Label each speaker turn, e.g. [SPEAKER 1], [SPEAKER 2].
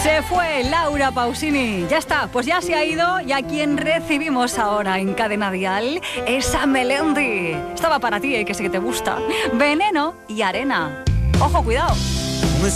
[SPEAKER 1] Se fue Laura Pausini. Ya está, pues ya se ha ido. Y a quien recibimos ahora en Cadena Dial es a Melendi. Estaba para ti, que sé que te gusta. Veneno y arena. Ojo, cuidado.